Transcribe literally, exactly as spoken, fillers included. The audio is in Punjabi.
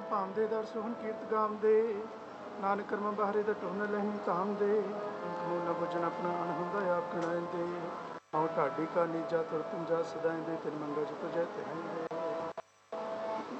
ਭਾਂਦੇ ਦਰ ਸੋਹਣ ਕੀਰਤ ਗਾਉਂਦੇ, ਨਾਨਕ ਕਰਮਾਂ ਬਾਹਰੇ ਦਾ ਟੋਨ ਲਹਿ ਕਾਮਦੇ, ਮੂਲ ਨਾ ਬੁਝਣ ਆਪਣਾ ਅਣ ਹੁੰਦਾ ਆਖਣਾ ਦੇ, ਆਉ ਢਾਡੀ ਕਾ ਨੀਜਾ ਤੁਰ ਪੰਜਾ ਸਦਾਇਂਦੇ, ਤਿਨ ਮੰਗਾ ਜਿ ਤੁਜੈ ਧਿਆਇਂਦੇ।